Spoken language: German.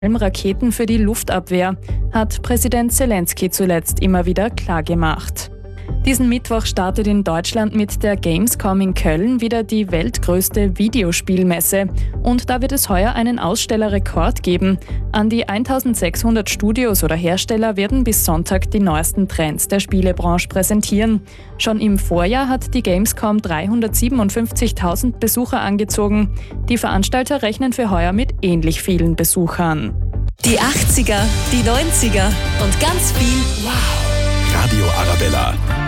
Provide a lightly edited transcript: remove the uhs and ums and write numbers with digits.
Raketen für die Luftabwehr, hat Präsident Zelensky zuletzt immer wieder klargemacht. Diesen Mittwoch startet in Deutschland mit der Gamescom in Köln wieder die weltgrößte Videospielmesse. Und da wird es heuer einen Ausstellerrekord geben. An die 1600 Studios oder Hersteller werden bis Sonntag die neuesten Trends der Spielebranche präsentieren. Schon im Vorjahr hat die Gamescom 357.000 Besucher angezogen. Die Veranstalter rechnen für heuer mit ähnlich vielen Besuchern. Die 80er, die 90er und ganz viel Wow! Radio Arabella.